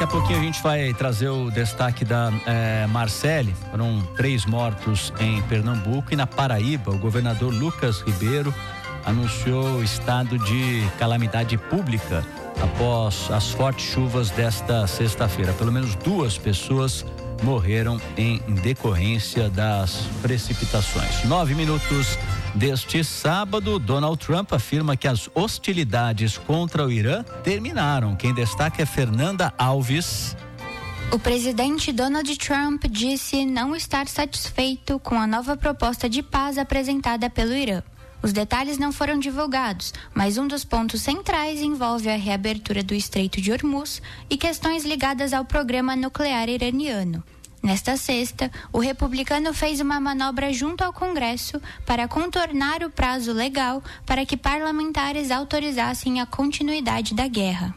Daqui a pouquinho a gente vai trazer o destaque da Marcele. Foram 3 mortos em Pernambuco e na Paraíba. O governador Lucas Ribeiro anunciou estado de calamidade pública após as fortes chuvas desta sexta-feira. Pelo menos 2 pessoas morreram em decorrência das precipitações. 9 minutos deste sábado, Donald Trump afirma que as hostilidades contra o Irã terminaram. Quem destaca é Fernanda Alves. O presidente Donald Trump disse não estar satisfeito com a nova proposta de paz apresentada pelo Irã. Os detalhes não foram divulgados, mas um dos pontos centrais envolve a reabertura do Estreito de Hormuz e questões ligadas ao programa nuclear iraniano. Nesta sexta, o republicano fez uma manobra junto ao Congresso para contornar o prazo legal para que parlamentares autorizassem a continuidade da guerra.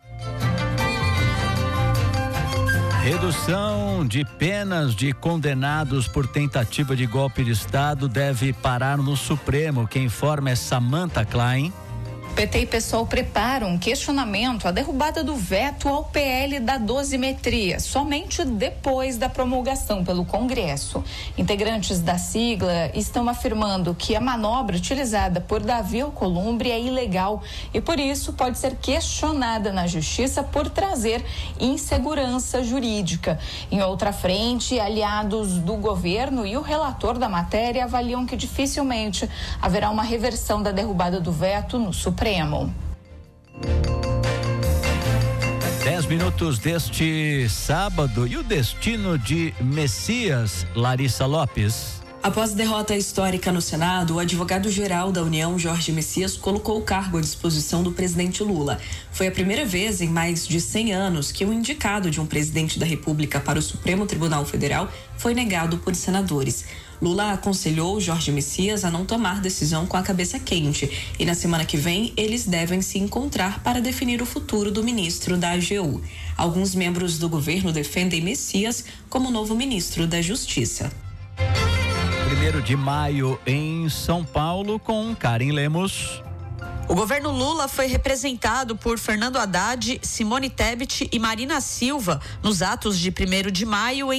Redução de penas de condenados por tentativa de golpe de Estado deve parar no Supremo. Quem informa é Samantha Klein. PT e PSOL preparam um questionamento à derrubada do veto ao PL da dosimetria, somente depois da promulgação pelo Congresso. Integrantes da sigla estão afirmando que a manobra utilizada por Davi Alcolumbre é ilegal e, por isso, pode ser questionada na Justiça por trazer insegurança jurídica. Em outra frente, aliados do governo e o relator da matéria avaliam que dificilmente haverá uma reversão da derrubada do veto no Supremo. 10 minutos deste sábado e o destino de Messias, Larissa Lopes. Após derrota histórica no Senado, o advogado-geral da União, Jorge Messias, colocou o cargo à disposição do presidente Lula. Foi a primeira vez em mais de 100 anos que o indicado de um presidente da República para o Supremo Tribunal Federal foi negado por senadores. Lula aconselhou Jorge Messias a não tomar decisão com a cabeça quente e na semana que vem eles devem se encontrar para definir o futuro do ministro da AGU. Alguns membros do governo defendem Messias como novo ministro da Justiça. 1º de maio em São Paulo com Karen Lemos. O governo Lula foi representado por Fernando Haddad, Simone Tebet e Marina Silva nos atos de 1º de maio em